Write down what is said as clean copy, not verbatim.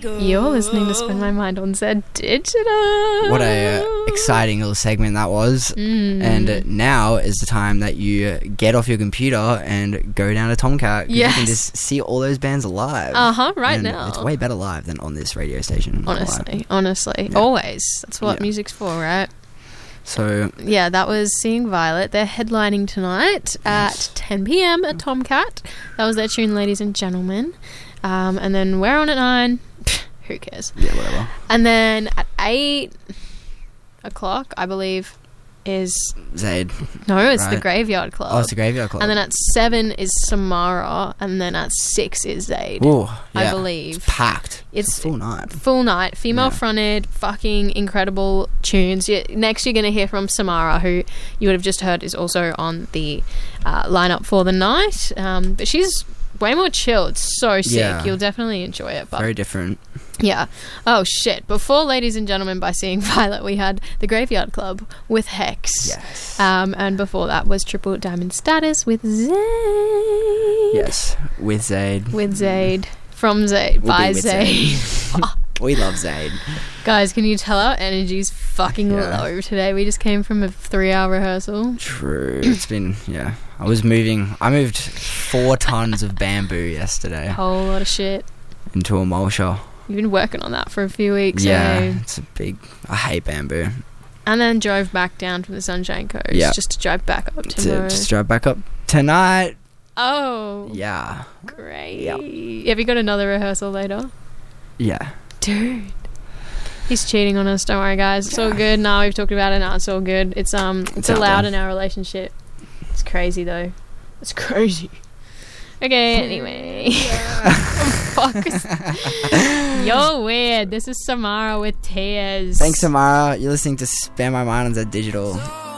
Digital. You're listening to Spend My Mind on Z Digital. What a exciting little segment that was. And now is the time that you get off your computer and go down to Tomcat. 'Cause Yes. you can just see all those bands live. Right And now. it's way better live than on this radio station. Honestly. Yeah. Always. That's what Yeah. music's for, right? So, Yeah, that was Seeing Violet. They're headlining tonight at 10 p.m. at Tomcat. That was their tune, ladies and gentlemen. And then we're on at 9. Who cares? yeah, whatever. And then at 8 o'clock, I believe, is... Zaid. No, it's the Right. Graveyard Club. Oh, it's the Graveyard Club. And then at 7 is Samara. And then at 6 is Zaid. Ooh, I yeah. believe. It's packed. It's It's a full night. Full night, female Yeah. fronted, fucking incredible tunes. Next, you're going to hear from Samara, who you would have just heard is also on the lineup for the night. But she's way more chill. It's so sick. Yeah. You'll definitely enjoy it. But Very different. yeah. Oh, shit. Before Ladies and Gentlemen by Seeing Violet, we had the Graveyard Club with Hex. Yes. And before that was Triple Diamond Status with Zayd. Yes. With Zaid. With Zayd. From Zayd. We'll be By with Zayd. We love Zaid. Guys, can you tell our energy's fucking Yeah. low today? We just came from a 3-hour rehearsal. True. It's been, yeah. I moved 4 tons of bamboo yesterday A whole lot of shit. into a mulcher. You've been working on that for a few weeks, Yeah. eh? It's I hate bamboo. And then drove back down from the Sunshine Coast Yeah. just to drive back up To tomorrow. just drive back up tonight. Oh, Yeah. great. Yep. Have you got another rehearsal later? Yeah. Dude. He's cheating on us, don't worry guys. It's all good. No, we've talked about it now, it's all good. It's It's allowed out in our relationship. It's crazy though. It's crazy. Okay, anyway. Fuck. You're weird. This is Samara with Tears. Thanks, Samara. You're listening to Spare My Mind on Z Digital.